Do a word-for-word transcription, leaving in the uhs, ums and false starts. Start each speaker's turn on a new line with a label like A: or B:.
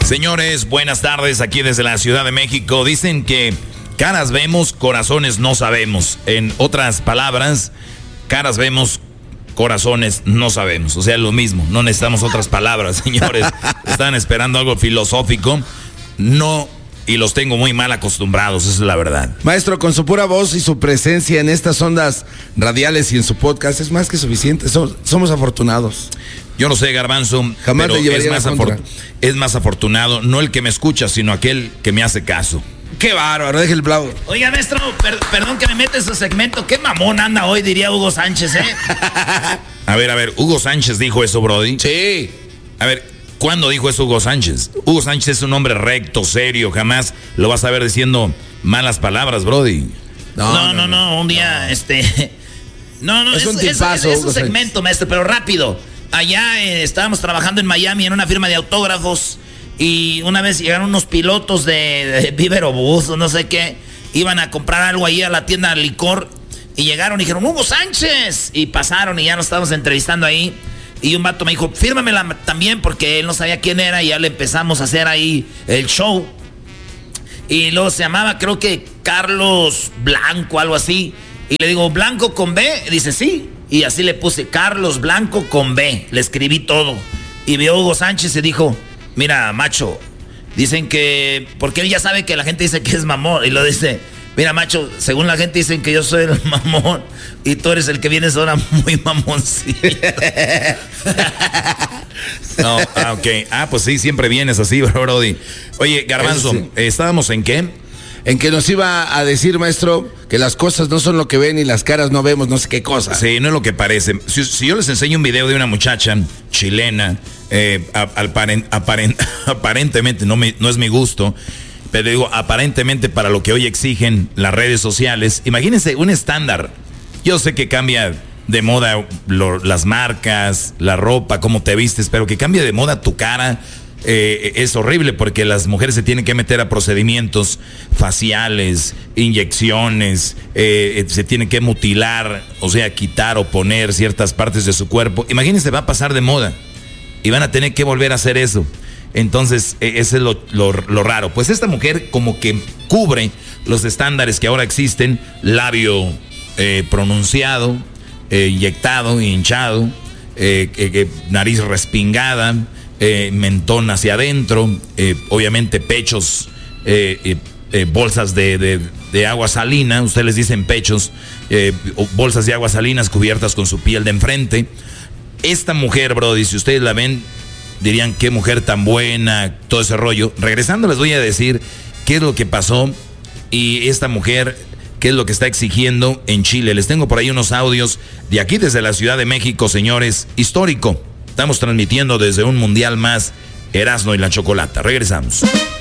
A: Señores, buenas tardes aquí desde la Ciudad de México. Dicen que caras vemos, corazones no sabemos. En otras palabras, caras vemos, corazones no sabemos. O sea, lo mismo, no necesitamos otras palabras, señores. Están esperando algo filosófico. No, y los tengo muy mal acostumbrados, esa es la verdad.
B: Maestro, con su pura voz y su presencia en estas ondas radiales y en su podcast es más que suficiente. Somos, somos afortunados.
A: Yo no sé, Garbanzo,
B: Jamás
A: pero
B: le
A: es más, afor- es más afortunado no el que me escucha, sino aquel que me hace caso.
B: ¡Qué bárbaro! Deje el aplauso.
C: Oiga, maestro, per- perdón que me mete ese segmento. Qué mamón anda hoy, diría Hugo Sánchez, ¿eh?
A: A ver, a ver, Hugo Sánchez dijo eso, Brody.
B: Sí.
A: A ver, ¿cuándo dijo eso Hugo Sánchez? Hugo Sánchez es un hombre recto, serio, jamás lo vas a ver diciendo malas palabras, Brody.
C: No, no, no, no, no un día, no. este... No, no,
B: es,
C: es
B: un
C: es,
B: tipazo,
C: es, es un segmento, maestro, pero rápido. Allá eh, estábamos trabajando en Miami en una firma de autógrafos y una vez llegaron unos pilotos de, de Viverobús o no sé qué, iban a comprar algo ahí a la tienda de licor y llegaron y dijeron, Hugo Sánchez, y pasaron y ya nos estábamos entrevistando ahí y un vato me dijo, fírmamela también porque él no sabía quién era y ya le empezamos a hacer ahí el show y luego se llamaba creo que Carlos Blanco, algo así, y le digo, ¿Blanco con B? Y dice, sí. Y así le puse Carlos Blanco con B. Le escribí todo. Y vio Hugo Sánchez y dijo, mira, macho, dicen que... Porque él ya sabe que la gente dice que es mamón. Y lo dice, mira, macho, según la gente dicen que yo soy el mamón. Y tú eres el que vienes ahora muy mamoncito.
A: No, ah, ok. Ah, pues sí, siempre vienes así, Brody. Oye, Garbanzo, sí. ¿estábamos en qué?
B: En que nos iba a decir, maestro, que las cosas no son lo que ven y las caras no vemos, no sé qué cosa.
A: Sí, no es lo que parece. Si, si yo les enseño un video de una muchacha chilena, eh, aparen, aparen, aparentemente, no, me, no es mi gusto, pero digo, aparentemente para lo que hoy exigen las redes sociales, imagínense un estándar. Yo sé que cambia de moda lo, las marcas, la ropa, cómo te vistes, pero que cambie de moda tu cara. Eh, es horrible porque las mujeres se tienen que meter a procedimientos faciales, inyecciones, eh, se tienen que mutilar, o sea, quitar o poner ciertas partes de su cuerpo. Imagínense, va a pasar de moda y van a tener que volver a hacer eso. Entonces, eh, ese es lo, lo, lo raro. Pues esta mujer como que cubre los estándares que ahora existen, labio eh, pronunciado, eh, inyectado, hinchado, eh, eh, nariz respingada, Eh, mentón hacia adentro, eh, obviamente pechos, eh, eh, eh, bolsas de, de, de agua salina, ustedes les dicen pechos, eh, bolsas de agua salinas cubiertas con su piel de enfrente. Esta mujer, Brody, si ustedes la ven, dirían qué mujer tan buena, todo ese rollo. Regresando les voy a decir qué es lo que pasó y esta mujer, qué es lo que está exigiendo en Chile. Les tengo por ahí unos audios de aquí desde la Ciudad de México, señores, histórico. Estamos transmitiendo desde un mundial más, Erasmo y la Chocolata. Regresamos.